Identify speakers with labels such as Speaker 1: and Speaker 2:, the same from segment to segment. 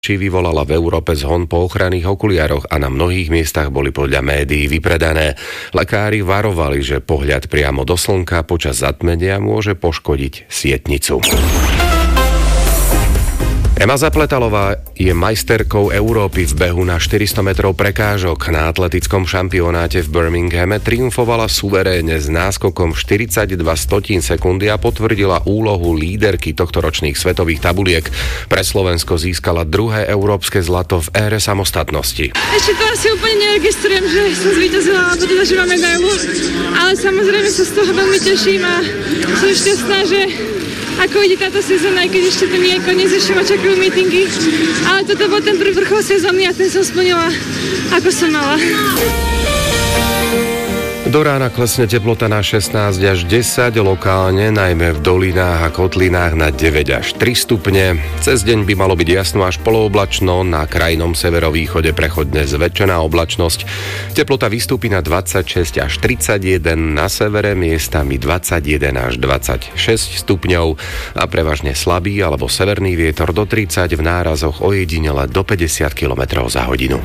Speaker 1: či vyvolala v Európe zhon po ochranných okuliároch a na mnohých miestach boli podľa médií vypredané. Lekári varovali, že pohľad priamo do slnka počas zatmenia môže poškodiť sietnicu. Ema Zapletalová je majsterkou Európy v behu na 400 metrov prekážok. Na atletickom šampionáte v Birminghame triumfovala suverénne s náskokom 42 sekundy a potvrdila úlohu líderky tohtoročných svetových tabuliek. Pre Slovensko získala druhé európske zlato v ére samostatnosti.
Speaker 2: Ešte to asi úplne neregistrujem, že som zvíťazila alebo teda, že mám medailu, ale samozrejme sa z toho veľmi teším a som šťastná, že ako ide táto sezóna, aj keď ešte to nie je koniec, ešte ma čakajú meetingy, ale toto bol ten prvý vrchol sezóny a ten som splnila, ako som mala.
Speaker 1: Do rána klesne teplota na 16 až 10, lokálne, najmä v dolinách a kotlinách na 9 až 3 stupne. Cez deň by malo byť jasno až polooblačno, na krajnom severovýchode prechodne zväčšená oblačnosť. Teplota vystúpi na 26 až 31, na severe miestami 21 až 26 stupňov a prevažne slabý alebo severný vietor do 30, v nárazoch ojedinele do 50 km za hodinu.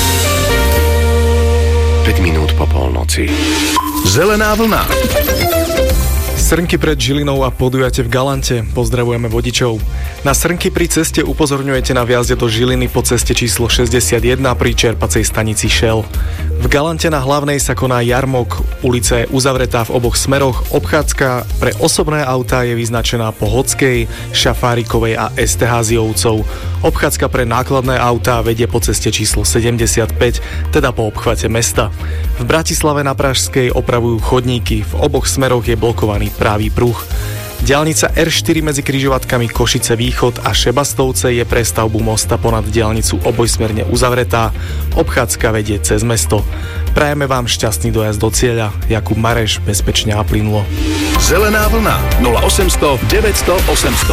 Speaker 1: 5 minút po polnoci.
Speaker 3: Zelená vlna.
Speaker 4: Srnky pred Žilinou a podujate v Galante. Pozdravujeme vodičov. Na srnky pri ceste upozorňujete na vjazde do Žiliny po ceste číslo 61 pri čerpacej stanici Shell. V Galante na Hlavnej sa koná jarmok, ulica je uzavretá v oboch smeroch, obchádzka pre osobné autá je vyznačená po Hodskej, Šafárikovej a Esterháziovcov. Obchádzka pre nákladné autá vedie po ceste číslo 75, teda po obchvate mesta. V Bratislave na Pražskej opravujú chodníky, v oboch smeroch je blokovaný pravý pruh. Diaľnica R4 medzi križovatkami Košice Východ a Šebastovce je pre stavbu mosta ponad diaľnicu obojsmerne uzavretá. Obchádzka vedie cez mesto. Prajeme vám šťastný dojazd do cieľa. Jakub Mareš, bezpečne a plynulo.
Speaker 3: Zelená vlna 0800 900 800.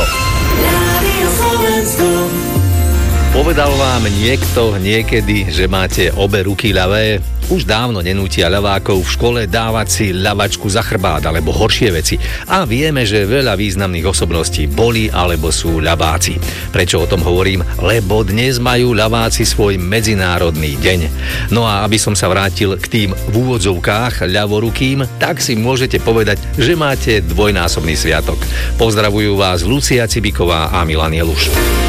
Speaker 5: Povedal vám niekto niekedy, že máte obe ruky ľavé? Už dávno nenútia ľavákov v škole dávať si ľavačku za chrbát alebo horšie veci. A vieme, že veľa významných osobností boli alebo sú ľaváci. Prečo o tom hovorím? Lebo dnes majú ľaváci svoj medzinárodný deň. No a aby som sa vrátil k tým v úvodzovkách ľavorukým, tak si môžete povedať, že máte dvojnásobný sviatok. Pozdravujú vás Lucia Cibiková a Milan Jeluš.